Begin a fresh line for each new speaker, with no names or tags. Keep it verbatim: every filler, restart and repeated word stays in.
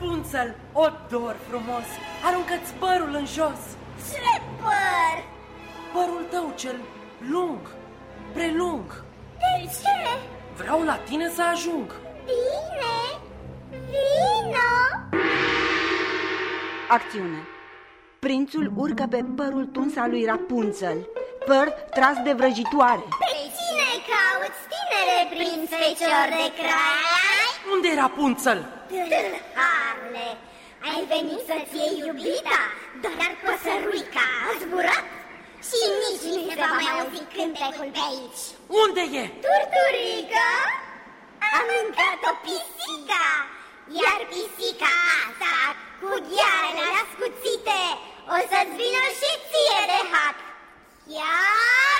Rapunzel, odor frumos, aruncă-ți părul în jos.
Ce păr?
Părul tău cel lung, prelung.
De ce?
Vreau la tine să ajung.
Bine, vino!
Acțiune. Prințul urcă pe părul tuns al lui Rapunzel, păr tras de vrăjitoare.
Pe cine cauți, tinere prinț fecior de crai?
Unde e Rapunzel?
Tâlharule, ai venit să-ți iei iubita, dar păsăruica a zburat și nici nu se va mai auzi cântecul pe aici.
Unde e?
Turturica a mâncat-o pisica, iar pisica asta, cu ghearele ascuțite, o să-ți vină și ție de hac. Chiar